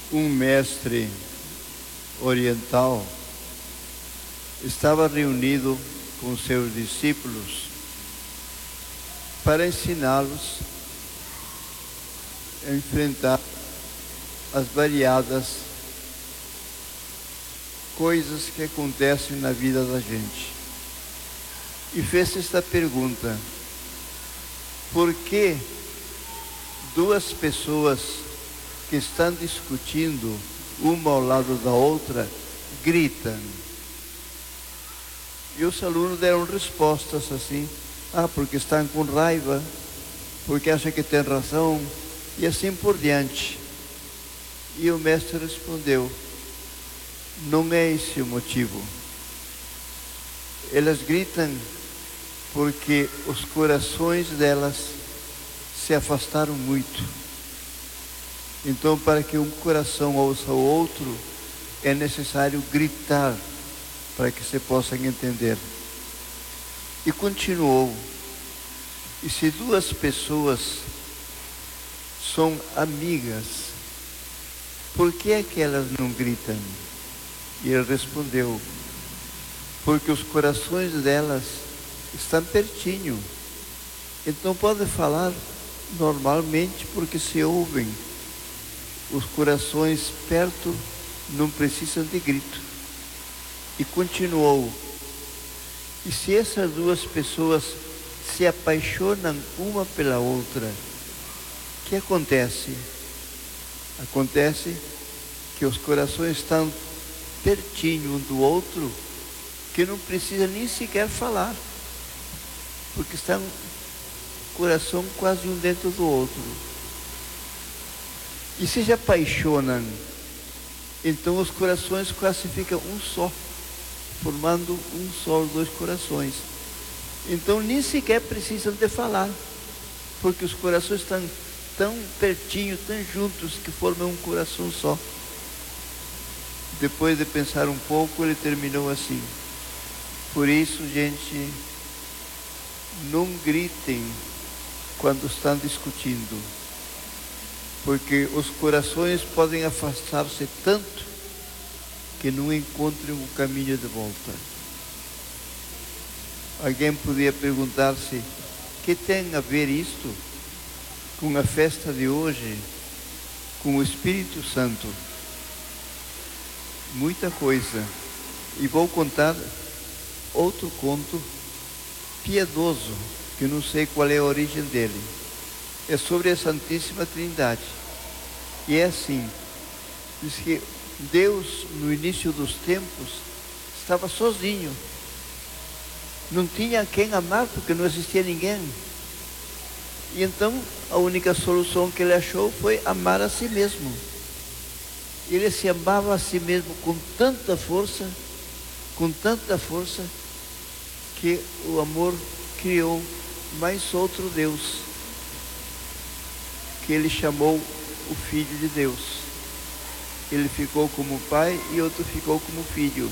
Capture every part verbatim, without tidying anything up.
um mestre oriental estava reunido com seus discípulos para ensiná-los a enfrentar as variadas coisas que acontecem na vida da gente. E fez esta pergunta: por que duas pessoas que estão discutindo uma ao lado da outra gritam? E os alunos deram respostas assim: ah, porque estão com raiva, porque acham que tem razão, e assim por diante. E o mestre respondeu: não é esse o motivo. Elas gritam porque os corações delas se afastaram muito. Então, para que um coração ouça o outro, é necessário gritar para que se possam entender. E continuou: e se duas pessoas são amigas, por que é que elas não gritam? E ele respondeu: porque os corações delas estão pertinho. Então podem falar normalmente porque se ouvem. Os corações perto não precisam de grito. E continuou: e se essas duas pessoas se apaixonam uma pela outra, o que acontece? Acontece que os corações estão pertinho um do outro, que não precisa nem sequer falar, porque estão coração quase um dentro do outro. E se apaixonam, então os corações quase ficam um só, formando um só, os dois corações. Então nem sequer precisam de falar, porque os corações estão tão pertinho, tão juntos, que formam um coração só. Depois de pensar um pouco, ele terminou assim: por isso, gente, não gritem quando estão discutindo, porque os corações podem afastar-se tanto que não encontrem o caminho de volta. Alguém podia perguntar-se: que tem a ver isto com a festa de hoje, com o Espírito Santo? Muita coisa. E vou contar outro conto piedoso, que não sei qual é a origem dele. É sobre a Santíssima Trindade. E é assim: diz que Deus, no início dos tempos, estava sozinho. Não tinha quem amar, porque não existia ninguém. E então a única solução que ele achou foi amar a si mesmo. Ele se amava a si mesmo com tanta força, com tanta força, que o amor criou mais outro Deus, que ele chamou o Filho de Deus. Ele ficou como pai e outro ficou como filho.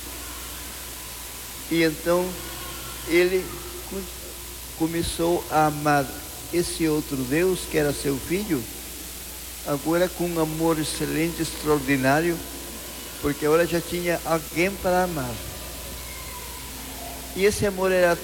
E então ele começou a amar esse outro Deus, que era seu filho, agora com um amor excelente, extraordinário, porque agora já tinha alguém para amar. E esse amor era